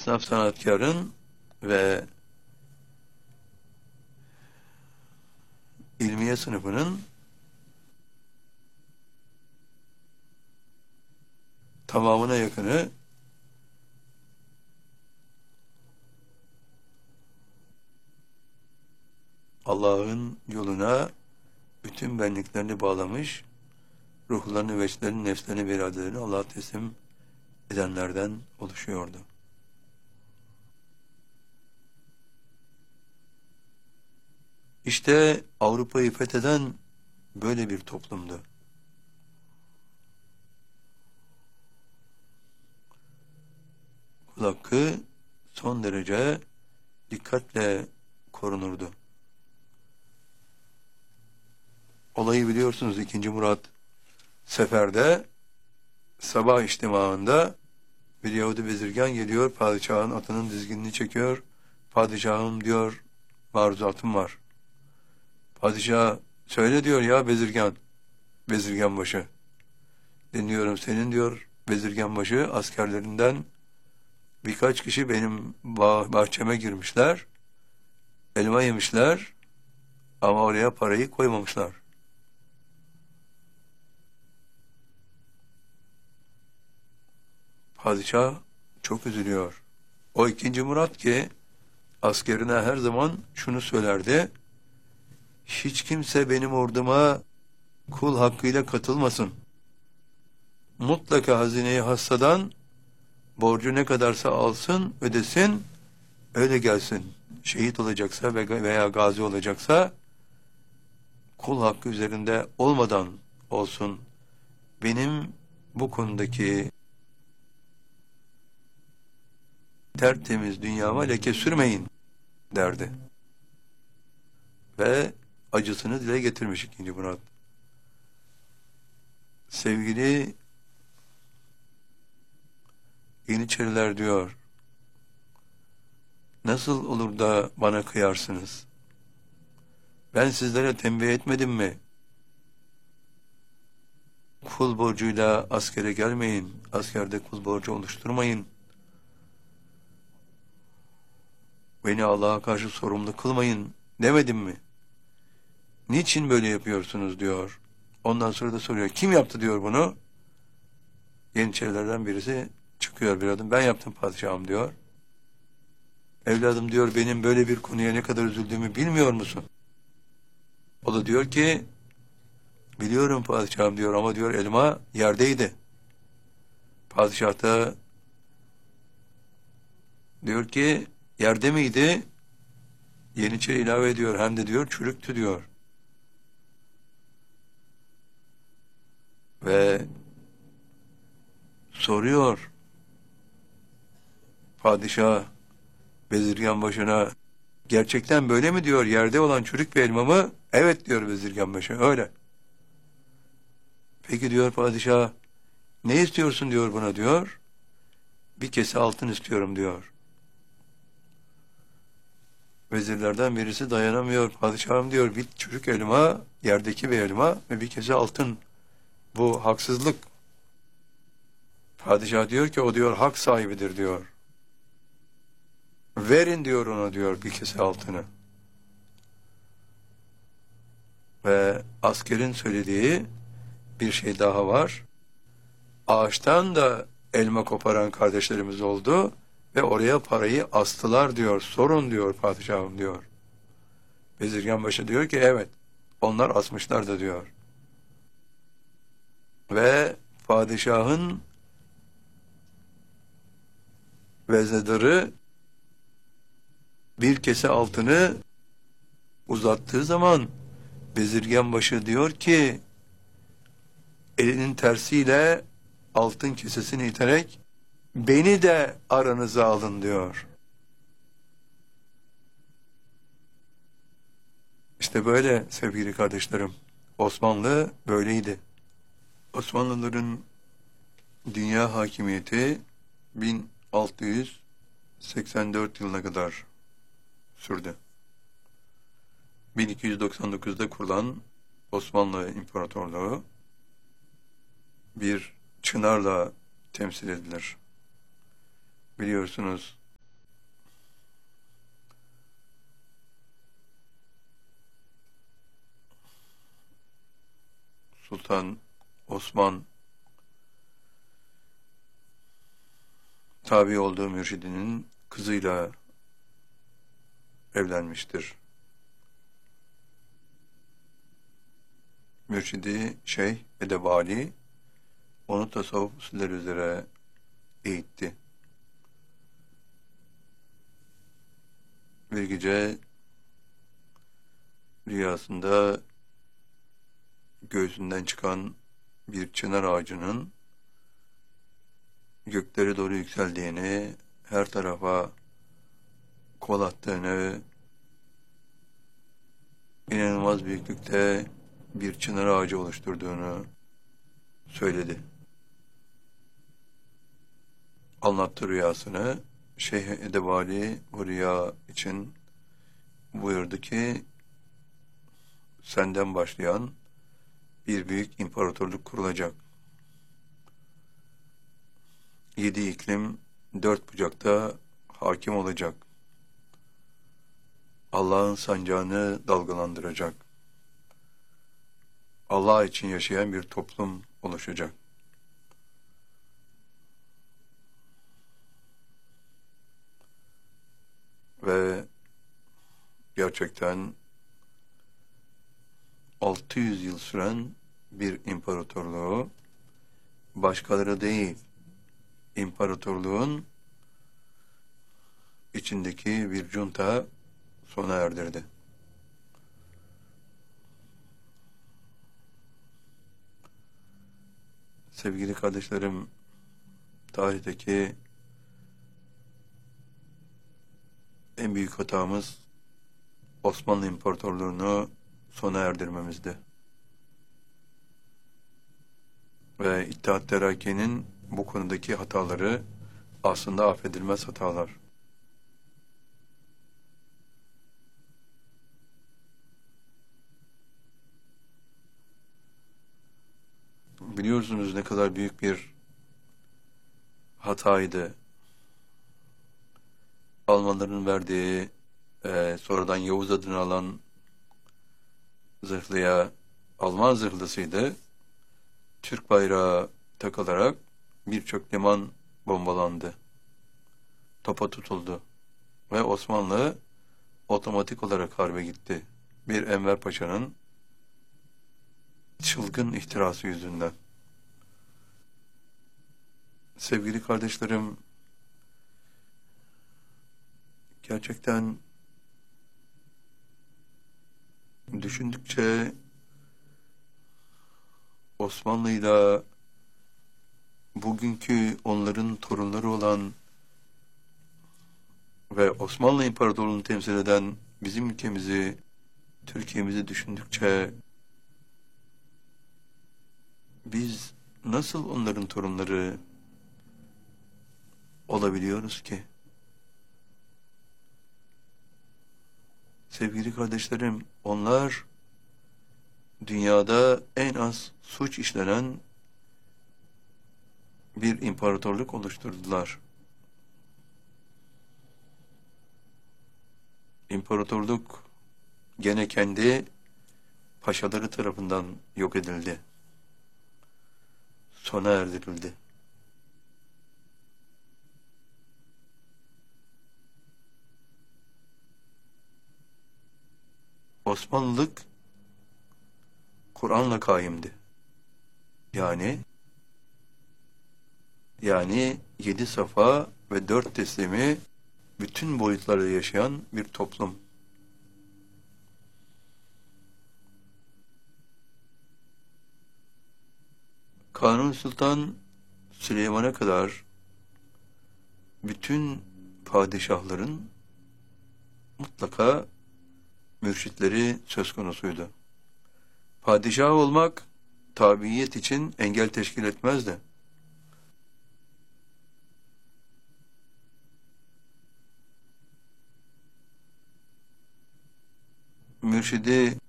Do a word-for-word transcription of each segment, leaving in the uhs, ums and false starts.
esnaf sanatkarın ve ilmiye sınıfının tamamına yakını Allah'ın yoluna bütün benliklerini bağlamış, ruhlarını, veçlerini, nefslerini ve iradelerini Allah'a teslim edenlerden oluşuyordu. İşte Avrupa'yı fetheden böyle bir toplumdu. Kul hakkı son derece dikkatle korunurdu. Olayı biliyorsunuz, ikinci Murat seferde sabah içtimaında bir Yahudi bezirgan geliyor, padişahın atının dizginini çekiyor. Padişahım diyor, maruzatım var. Padişah söyle diyor ya bezirgan, bezirgan başı. Dinliyorum, senin diyor bezirgan başı askerlerinden birkaç kişi benim bah bahçeme girmişler, elma yemişler ama oraya parayı koymamışlar. Padişah çok üzülüyor. O ikinci Murat ki askerine her zaman şunu söylerdi: hiç kimse benim orduma kul hakkıyla katılmasın. Mutlaka hazineyi hassadan borcu ne kadarsa alsın, ödesin, öyle gelsin. Şehit olacaksa veya gazi olacaksa kul hakkı üzerinde olmadan olsun. Benim bu konudaki tertemiz dünyama leke sürmeyin derdi. Ve acısını dile getirmiş ikinci Murat. Sevgili Yeniçeriler diyor, nasıl olur da bana kıyarsınız? Ben sizlere tembih etmedim mi? Kul borcuyla askere gelmeyin, askerde kul borcu oluşturmayın. Beni Allah'a karşı sorumlu kılmayın demedim mi? Niçin böyle yapıyorsunuz diyor. Ondan sonra da soruyor, kim yaptı diyor bunu? Yeniçerilerden birisi çıkıyor bir adım, ben yaptım padişahım diyor. Evladım diyor, benim böyle bir konuya ne kadar üzüldüğümü bilmiyor musun? O da diyor ki, biliyorum padişahım diyor ama diyor elma yerdeydi. Padişah da diyor ki, yerde miydi? Yeniçeri ilave ediyor, hem de diyor çürüktü diyor. Ve soruyor padişah bezirgan başına, gerçekten böyle mi diyor, yerde olan çürük bir elma mı? Evet diyor bezirgan başı, öyle. Peki diyor padişah, ne istiyorsun diyor buna diyor. Bir kese altın istiyorum diyor. Vezirlerden birisi dayanamıyor, padişahım diyor, bir çürük elma, yerdeki bir elma ve bir kese altın, bu haksızlık. Padişah diyor ki, o diyor hak sahibidir diyor. Verin diyor ona diyor bir kese altını. Ve askerin söylediği bir şey daha var. Ağaçtan da elma koparan kardeşlerimiz oldu ve oraya parayı astılar diyor. Sorun diyor padişahım diyor. Bezirganbaşı diyor ki evet, onlar asmışlar da diyor. Ve padişahın veznedarı bir kese altını uzattığı zaman bezirganbaşı diyor ki, elinin tersiyle altın kesesini iterek, beni de aranıza alın diyor. İşte böyle sevgili kardeşlerim, Osmanlı böyleydi. Osmanlıların dünya hakimiyeti bin altı yüz seksen dört yılına kadar sürdü. bin iki yüz doksan dokuzda kurulan Osmanlı İmparatorluğu bir çınarla temsil edilir. Biliyorsunuz Sultan Osman tabi olduğu mürşidinin kızıyla evlenmiştir. Mürşidi Şeyh Edebali onu tasavvuf usulleri üzere eğitti. Bir gece rüyasında göğsünden çıkan bir çınar ağacının göklere doğru yükseldiğini, her tarafa kol attığını, inanılmaz büyüklükte bir çınar ağacı oluşturduğunu söyledi. Anlattı rüyasını. Şeyh Edebali bu rüya için buyurdu ki, senden başlayan bir büyük imparatorluk kurulacak. Yedi iklim, dört bucakta hakim olacak. Allah'ın sancağını dalgalandıracak. Allah için yaşayan bir toplum oluşacak. Ve gerçekten altı yüz yıl süren bir imparatorluğu başkaları değil, imparatorluğun içindeki bir junta sona erdirdi. Sevgili kardeşlerim, tarihteki en büyük hatamız Osmanlı İmparatorluğu'nu sona erdirmemizdi. Ve İttihat Terakki'nin bu konudaki hataları aslında affedilmez hatalar. Biliyorsunuz ne kadar büyük bir hataydı. Almanların verdiği, e, sonradan Yavuz adını alan zırhlıya, Alman zırhlısıydı, Türk bayrağı takılarak birçok liman bombalandı. Topa tutuldu. Ve Osmanlı otomatik olarak harbe gitti. Bir Enver Paşa'nın çılgın ihtirası yüzünden. Sevgili kardeşlerim, gerçekten düşündükçe Osmanlı'yla bugünkü onların torunları olan ve Osmanlı İmparatorluğu'nu temsil eden bizim ülkemizi, Türkiye'mizi düşündükçe biz nasıl onların torunları olabiliyoruz ki? Sevgili kardeşlerim, onlar dünyada en az suç işlenen bir imparatorluk oluşturdular. İmparatorluk gene kendi paşaları tarafından yok edildi. Sona erdirildi. Osmanlılık Kur'an'la kaimdi. Yani yani yedi safa ve dört teslimi bütün boyutlarda yaşayan bir toplum. Kanuni Sultan Süleyman'a kadar bütün padişahların mutlaka mürşitleri söz konusuydu. Padişah olmak tabiyet için engel teşkil etmezdi. Mürşidi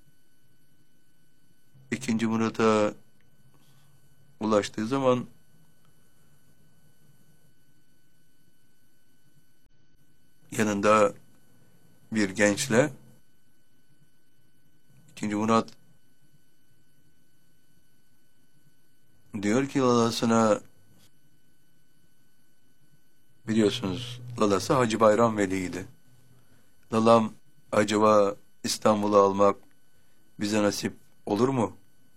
ikinci Murat'a ulaştığı zaman yanında bir gençle ikinci Murat Diyor ki lalasına, biliyorsunuz lalası Hacı Bayram Veli'ydi. Lalam, acaba İstanbul'u almak bize nasip olur mu?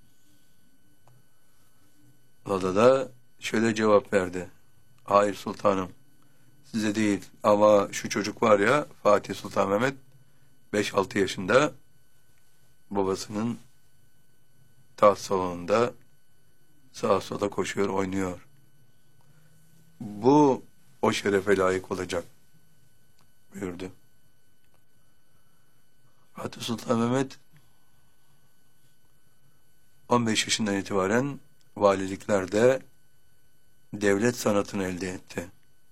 Lala da şöyle cevap verdi. Hayır sultanım, size değil ama şu çocuk var ya, Fatih Sultan Mehmet, beş altı yaşında, babasının taht salonunda sağa sola koşuyor, oynuyor. Bu o şerefe layık olacak buyurdu. Fatih Sultan Mehmet on beş yaşından itibaren valiliklerde devlet sanatını elde etti.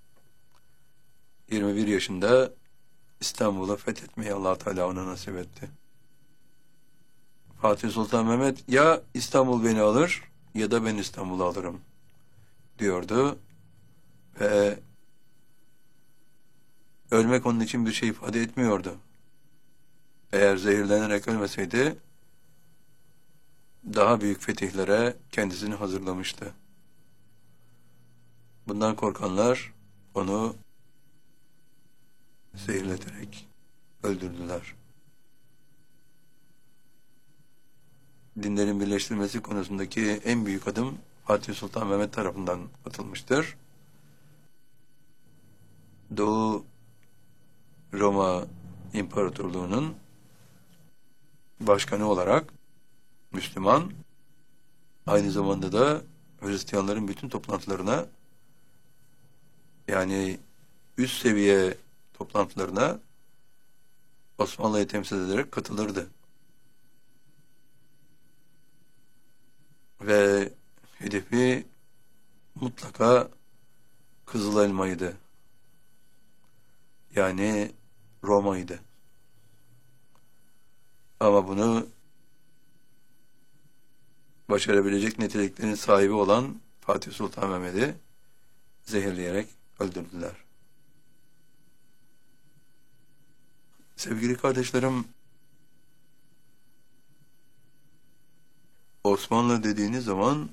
yirmi bir yaşında İstanbul'u fethetmeyi Allah Teala ona nasip etti. Fatih Sultan Mehmet ya İstanbul beni alır ya da ben İstanbul'u alırım diyordu ve ölmek onun için bir şey ifade etmiyordu. Eğer zehirlenerek ölmeseydi daha büyük fetihlere kendisini hazırlamıştı. Bundan korkanlar onu zehirleterek öldürdüler. Dinlerin birleştirilmesi konusundaki en büyük adım Fatih Sultan Mehmet tarafından atılmıştır. Doğu Roma İmparatorluğu'nun başkanı olarak Müslüman, aynı zamanda da Hristiyanların bütün toplantılarına, yani üst seviye toplantılarına Osmanlı'yı temsil ederek katılırdı. Ve hedefi mutlaka Kızıl Elma'ydı. Yani Roma'ydı. Ama bunu başarabilecek niteliklerin sahibi olan Fatih Sultan Mehmet'i zehirleyerek öldürdüler. Sevgili kardeşlerim, Osmanlı dediğiniz zaman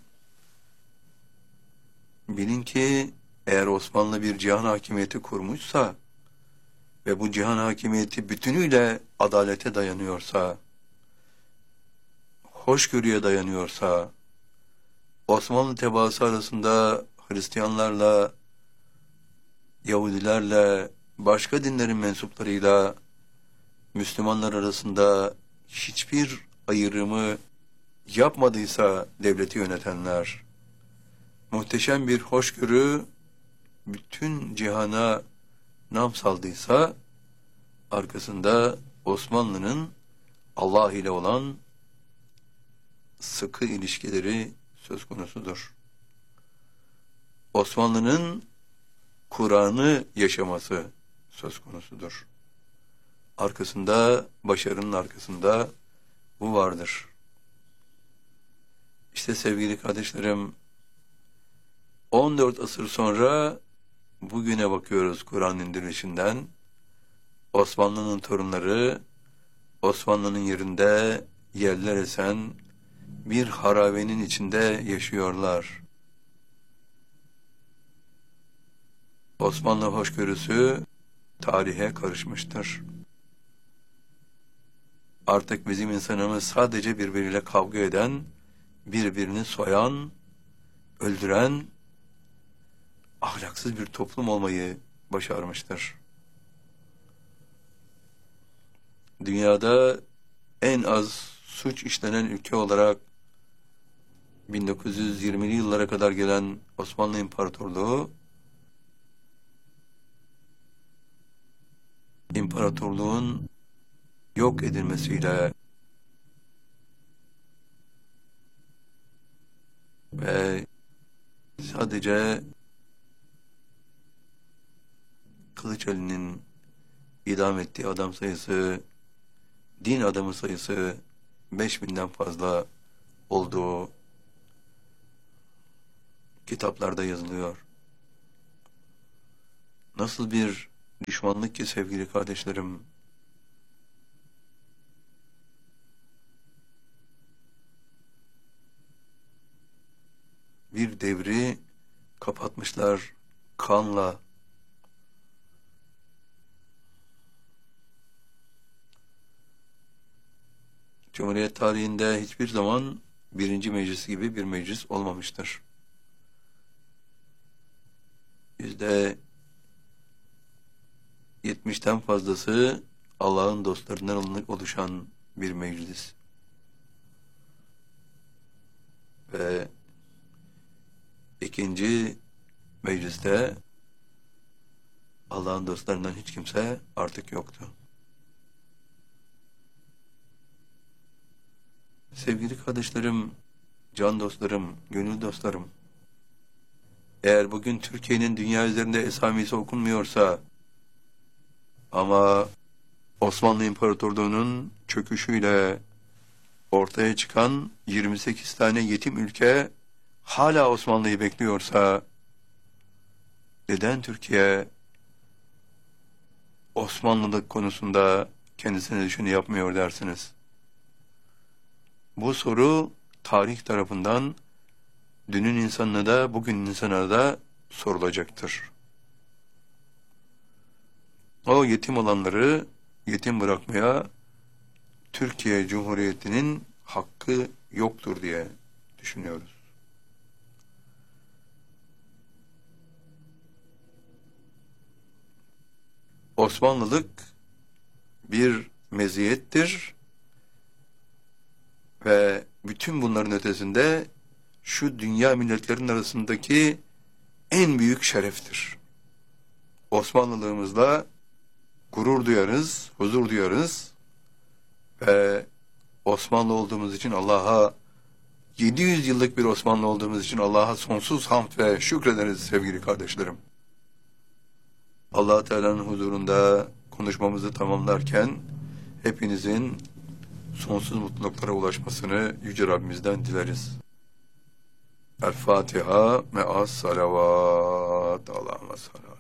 bilin ki eğer Osmanlı bir cihan hakimiyeti kurmuşsa ve bu cihan hakimiyeti bütünüyle adalete dayanıyorsa, hoşgörüye dayanıyorsa, Osmanlı tebaası arasında Hristiyanlarla, Yahudilerle, başka dinlerin mensuplarıyla Müslümanlar arasında hiçbir ayrımı yapmadıysa devleti yönetenler, muhteşem bir hoşgörü bütün cihana nam saldıysa, arkasında Osmanlı'nın Allah ile olan sıkı ilişkileri söz konusudur. Osmanlı'nın Kur'an'ı yaşaması söz konusudur. Arkasında, başarının arkasında bu vardır. İşte sevgili kardeşlerim, on dört asır sonra bugüne bakıyoruz Kur'an indirilişinden. Osmanlı'nın torunları, Osmanlı'nın yerinde yerler esen bir harabenin içinde yaşıyorlar. Osmanlı hoşgörüsü tarihe karışmıştır. Artık bizim insanımız sadece birbiriyle kavga eden, birbirini soyan, öldüren, ahlaksız bir toplum olmayı başarmıştır. Dünyada en az suç işlenen ülke olarak bin dokuz yüz yirmili yıllara kadar gelen Osmanlı İmparatorluğu, imparatorluğun yok edilmesiyle ve sadece Kılıç Ali'nin idam ettiği adam sayısı, din adamı sayısı beş binden fazla olduğu kitaplarda yazılıyor. Nasıl bir düşmanlık ki sevgili kardeşlerim. bir devri kapatmışlar kanla. Cumhuriyet tarihinde hiçbir zaman birinci meclis gibi bir meclis olmamıştır. Yüzde yetmişten fazlası Allah'ın dostlarından oluşan bir meclis. Ve ikinci mecliste Allah'ın dostlarından hiç kimse artık yoktu. Sevgili kardeşlerim, can dostlarım, gönül dostlarım, eğer bugün Türkiye'nin dünya üzerinde esamisi okunmuyorsa ama Osmanlı İmparatorluğu'nun çöküşüyle ortaya çıkan yirmi sekiz tane yetim ülke hala Osmanlı'yı bekliyorsa, neden Türkiye Osmanlılık konusunda kendisine düşeni yapmıyor dersiniz? Bu soru tarih tarafından dünün insanına da bugünün insanına da sorulacaktır. O yetim olanları yetim bırakmaya Türkiye Cumhuriyeti'nin hakkı yoktur diye düşünüyoruz. Osmanlılık bir meziyettir ve bütün bunların ötesinde şu dünya milletlerinin arasındaki en büyük şereftir. Osmanlılığımızla gurur duyarız, huzur duyarız ve Osmanlı olduğumuz için Allah'a, yedi yüz yıllık bir Osmanlı olduğumuz için Allah'a sonsuz hamd ve şükrederiz sevgili kardeşlerim. Allah Teala'nın huzurunda konuşmamızı tamamlarken hepinizin sonsuz mutluluklara ulaşmasını Yüce Rabbimizden dileriz. El Fatiha me'as salavat. Allahümme sallam.